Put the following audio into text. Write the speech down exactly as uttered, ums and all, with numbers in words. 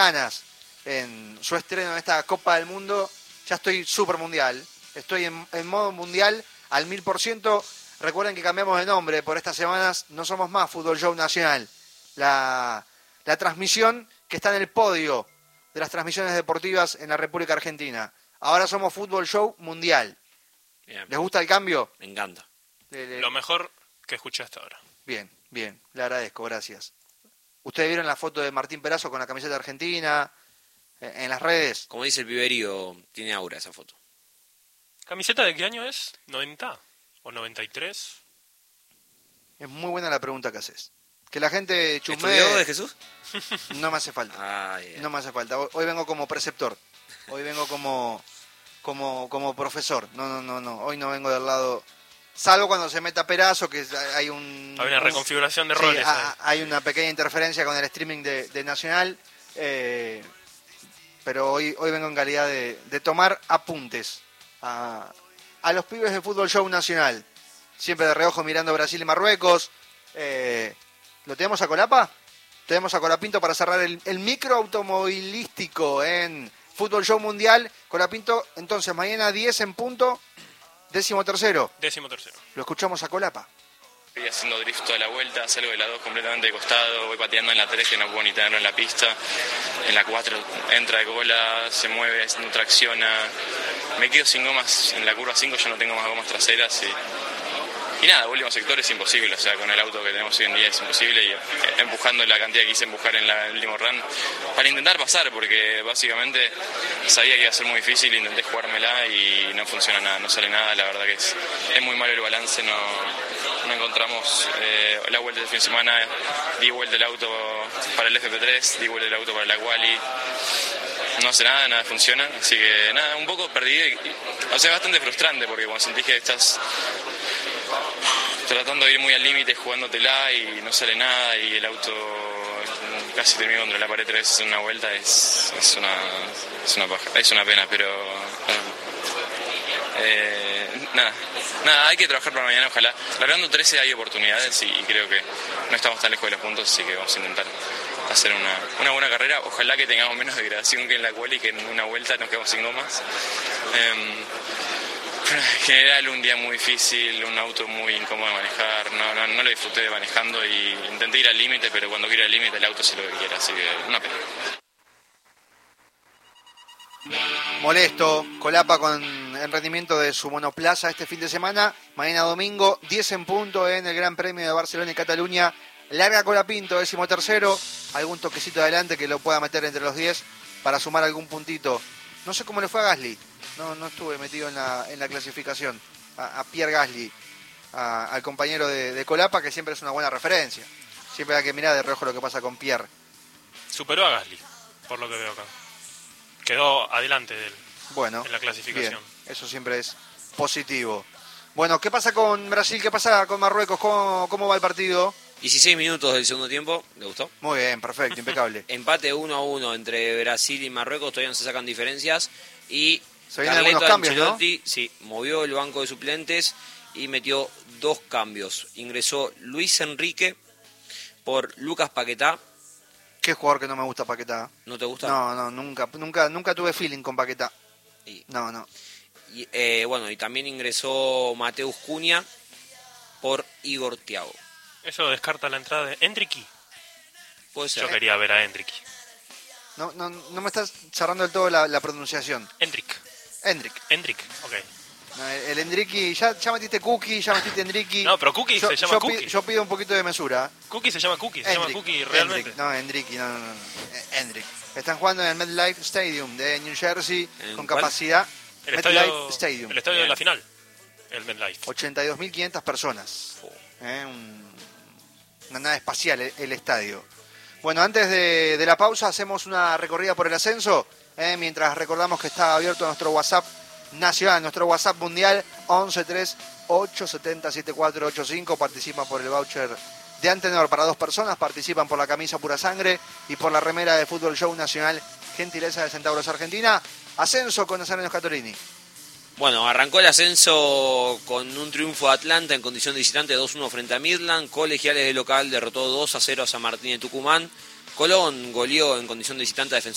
ganas en su estreno en esta Copa del Mundo. Ya estoy súper mundial, estoy en, en modo mundial al mil por ciento. Recuerden que cambiamos de nombre por estas semanas, no somos más Fútbol Show Nacional. La, la transmisión que está en el podio de las transmisiones deportivas en la República Argentina. Ahora somos Fútbol Show Mundial. Bien. ¿Les gusta el cambio? Me encanta. Le, le... Lo mejor que escuché hasta ahora. Bien, bien, le agradezco, gracias. ¿Ustedes vieron la foto de Martín Perazo con la camiseta argentina en, en las redes? Como dice el piberío, tiene aura esa foto. ¿Camiseta de qué año es? ¿noventa? ¿O noventa y tres? Es muy buena la pregunta que haces. Que la gente chusmee... ¿Estudió de Jesús? No me hace falta. Ah, yeah. No me hace falta. Hoy, hoy vengo como preceptor. Hoy vengo como, como, como profesor. No, no, no, no. Hoy no vengo del lado... Salvo cuando se meta Perazo, que hay un... Hay una un, reconfiguración de sí, roles. a, hay una pequeña interferencia con el streaming de, de Nacional. Eh, pero hoy, hoy vengo en calidad de, de tomar apuntes a, a los pibes de Fútbol Show Nacional. Siempre de reojo mirando Brasil y Marruecos. Eh, ¿Lo tenemos a Colapa? Tenemos a Colapinto para cerrar el, el micro automovilístico en Fútbol Show Mundial. Colapinto, entonces, mañana diez en punto, décimo tercero. Décimo tercero. Lo escuchamos a Colapa. Voy haciendo drift toda la vuelta, salgo de la dos completamente de costado, voy pateando en la tres que no puedo ni tenerlo en la pista, en la cuatro entra de cola, se mueve, no tracciona, me quedo sin gomas en la curva cinco, yo no tengo más gomas traseras y, y nada, último sector es imposible, o sea, con el auto que tenemos hoy en día es imposible y eh, empujando la cantidad que quise empujar en, la, en el último run para intentar pasar, porque básicamente sabía que iba a ser muy difícil, intenté jugármela y no funciona nada, no sale nada, la verdad que es, es muy malo el balance, no... no encontramos eh, la vuelta del fin de semana, di vuelta el auto para el F P tres, di vuelta el auto para la quali, no hace nada, nada funciona, así que nada, un poco perdido, o sea, bastante frustrante porque cuando sentís que estás tratando de ir muy al límite, jugándotela y no sale nada y el auto casi termina contra la pared tres veces en una vuelta, es, es, una, es, una, paja, es una pena, pero... Eh, nada, nada, hay que trabajar para mañana, ojalá. Largando trece hay oportunidades y creo que no estamos tan lejos de los puntos, así que vamos a intentar hacer una, una buena carrera. Ojalá que tengamos menos degradación que en la quali y que en una vuelta nos quedamos sin gomas. Eh, pero en general un día muy difícil, un auto muy incómodo de manejar, no, no, no lo disfruté de manejando y intenté ir al límite, pero cuando quiero ir al límite el auto hace lo que quiera, así que una pena. Molesto, Colapa con el rendimiento de su monoplaza este fin de semana. Mañana domingo, diez en punto en el Gran Premio de Barcelona y Cataluña. Larga Colapinto, décimo tercero. Algún toquecito adelante que lo pueda meter entre los diez para sumar algún puntito. No sé cómo le fue a Gasly. No, no estuve metido en la, en la clasificación. A, a Pierre Gasly, a, al compañero de, de Colapa, que siempre es una buena referencia. Siempre hay que mirar de reojo lo que pasa con Pierre. Superó a Gasly, por lo que veo acá. Quedó adelante de él, bueno, en la clasificación. Bien, eso siempre es positivo. Bueno, ¿qué pasa con Brasil? ¿Qué pasa con Marruecos? ¿Cómo, cómo va el partido? dieciséis minutos del segundo tiempo, ¿le gustó? Muy bien, perfecto, impecable. Empate uno a uno entre Brasil y Marruecos, todavía no se sacan diferencias. Y se vienen Carleto algunos cambios, Ancelotti, ¿no? Sí, movió el banco de suplentes y metió dos cambios. Ingresó Luis Enrique por Lucas Paquetá. ¿Qué jugador que no me gusta Paquetá? ¿No te gusta? No, no, nunca, nunca, nunca tuve feeling con Paquetá. Y, no, no. Y, eh, bueno, y también ingresó Mateus Cunha por Igor Thiago. Eso descarta la entrada de Endricky. Puede ser. Yo quería ver a Endricky. No, no, no me estás cerrando del todo la, la pronunciación. Endrick. Endrick. Endrick, ok. No, el, el Endricky, ya, ya metiste Cookie, ya metiste Endricky. No, pero Cookie yo, se llama yo Cookie. Pido, yo pido un poquito de mesura. Cookie se llama Cookie, se Endrick, llama Cookie realmente. Endrick, no, Endricky, no, no, no. Endrick. Están jugando en el MetLife Stadium de New Jersey con cuál? capacidad. El MetLife estadio, Stadium. el estadio de la final, el MetLife. ochenta y dos mil quinientas personas. Oh. Eh, un, una nave espacial el, el estadio. Bueno, antes de, de la pausa hacemos una recorrida por el ascenso, eh, mientras recordamos que está abierto nuestro WhatsApp nacional, nuestro WhatsApp mundial once tres ocho siete cero siete cuatro ocho cinco. Participan por el voucher de Antenor para dos personas, participan por la camisa Pura Sangre y por la remera de Fútbol Show Nacional, gentileza de Centauros Argentina. Ascenso con Nazareno Scatolini. Bueno, arrancó el ascenso con un triunfo de Atlanta en condición de visitante dos uno frente a Midland. Colegiales de local derrotó dos a cero a San Martín de Tucumán. Colón goleó en condición de visitante a Defensor